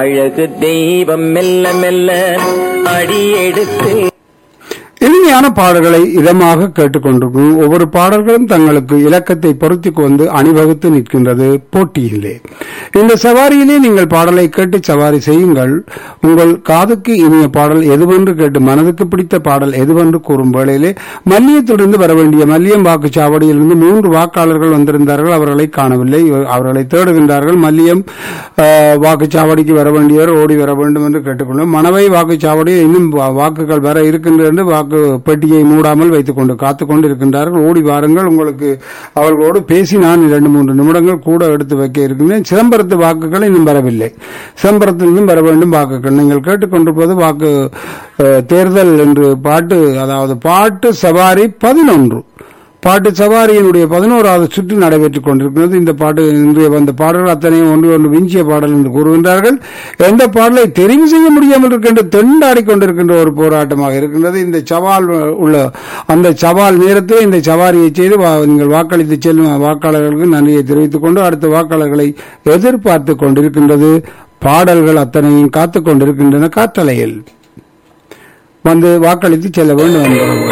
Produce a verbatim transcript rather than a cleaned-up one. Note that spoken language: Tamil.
அழகு தெய்வம் மெல்ல மெல்ல அடியெடுத்து இனிமையான பாடல்களை இதமாக கேட்டுக்கொண்டிருக்கும் ஒவ்வொரு பாடல்களும் தங்களுக்கு இலக்கத்தை பொருத்திக் கொண்டு அணிவகுத்து நிற்கின்றது போட்டியிலே. இந்த சவாரியிலே நீங்கள் பாடலை கேட்டு சவாரி செய்யுங்கள். உங்கள் காதுக்கு இனிய பாடல் எதுவென்று கேட்டு மனதுக்கு பிடித்த பாடல் எதுவென்று கூறும் வேளையிலே மல்லியத்திலிருந்து வர வேண்டிய மல்லியம் வாக்குச்சாவடியிலிருந்து மூன்று வாக்காளர்கள் வந்திருந்தார்கள். அவர்களை காணவில்லை. அவர்களை தேடுகின்றார்கள். மல்லியம் வாக்குச்சாவடிக்கு வர வேண்டியவர் ஓடி வர வேண்டும் என்று கேட்டுக்கொள்ளும். மணவை வாக்குச்சாவடியில் இன்னும் வாக்குகள் வர இருக்கின்றது என்று வாக்கு பெட்டியை மூடாமல் வைத்துக் கொண்டு காத்துக் கொண்டிருக்கின்றார்கள். ஓடி வாருங்கள். உங்களுக்கு அவர்களோடு பேசி நான் இரண்டு மூன்று நிமிடங்கள் கூட எடுத்து வைக்க இருக்கின்றேன். சிதம்பரத்து வாக்குகள் இன்னும் வரவில்லை. சிதம்பரத்திலிருந்தும் வர வேண்டும் வாக்குகள். நீங்கள் கேட்டுக்கொண்டிருப்பது வாக்கு தேர்தல் என்று பாட்டு, அதாவது பாட்டு சவாரி பதினொன்று பாட்டு சவாரியினுடைய பதினோராவது சுற்று நடைபெற்றுக் கொண்டிருக்கிறது. இந்த பாட்டு இன்றைய வந்த பாடல்கள் அத்தனையும் ஒன்று ஒன்று விஞ்சிய பாடல் என்று கூறுகின்றார்கள். எந்த பாடலை தெரிவு செய்ய முடியாமல் இருக்கின்ற தெண்டாடிக் கொண்டிருக்கின்ற ஒரு போராட்டமாக இருக்கின்றது. இந்த சவால் உள்ள அந்த சவால் நேரத்தில் இந்த சவாரியை செய்து நீங்கள் வாக்களித்து செல்லும் வாக்காளர்களுக்கு நன்றியை தெரிவித்துக் கொண்டு அடுத்த வாக்காளர்களை எதிர்பார்த்துக் கொண்டிருக்கின்றது. பாடல்கள் அத்தனையும் காத்துக் கொண்டிருக்கின்றன. காற்றலையில் வந்து வாக்களித்து செல்ல வேண்டும்.